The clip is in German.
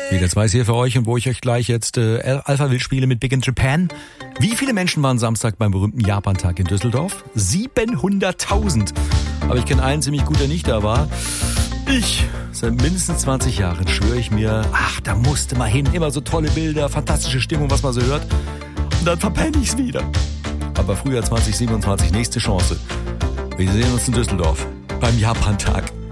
Wieder zwei hier für euch und wo ich euch gleich jetzt Alpha Wild spiele mit Big in Japan. Wie viele Menschen waren Samstag beim berühmten Japan-Tag in Düsseldorf? 700.000. Aber ich kenne einen ziemlich gut, der nicht da war. Ich, seit mindestens 20 Jahren schwöre ich mir, da musste mal hin. Immer so tolle Bilder, fantastische Stimmung, was man so hört. Und dann verpenne ich's wieder. Aber Frühjahr 2027, nächste Chance. Wir sehen uns in Düsseldorf beim Japan-Tag.